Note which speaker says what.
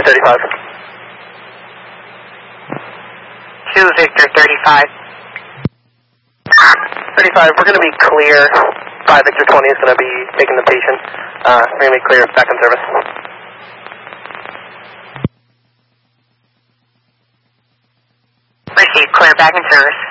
Speaker 1: 35.
Speaker 2: 2 Victor 35.
Speaker 1: 35, we're going to be clear. 5 Victor 20 is going to be making the patient. We're going to be clear back in service.
Speaker 2: Received, clear back in service.